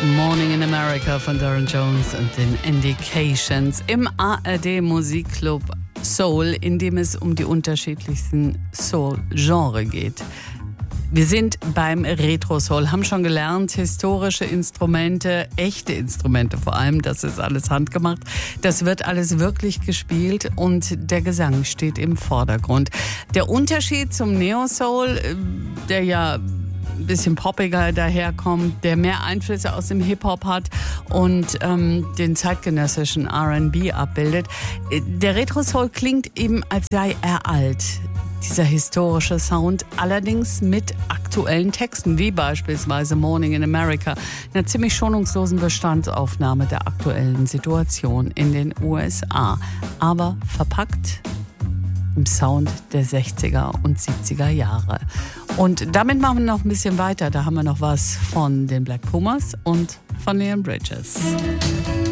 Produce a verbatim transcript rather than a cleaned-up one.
Morning in America von Darren Jones und den Indications im A R D Musikclub Soul, in dem es um die unterschiedlichsten Soul-Genre geht. Wir sind beim Retro-Soul, haben schon gelernt, historische Instrumente, echte Instrumente vor allem, das ist alles handgemacht. Das wird alles wirklich gespielt und der Gesang steht im Vordergrund. Der Unterschied zum Neo-Soul, der ja ein bisschen poppiger daherkommt, der mehr Einflüsse aus dem Hip-Hop hat und ähm, den zeitgenössischen R and B abbildet. Der Retro-Soul klingt eben, als sei er alt. Dieser historische Sound, allerdings mit aktuellen Texten, wie beispielsweise Morning in America, einer ziemlich schonungslosen Bestandsaufnahme der aktuellen Situation in den U S A, aber verpackt im Sound der sechziger und siebziger Jahre. Und damit machen wir noch ein bisschen weiter. Da haben wir noch was von den Black Pumas und von Leon Bridges.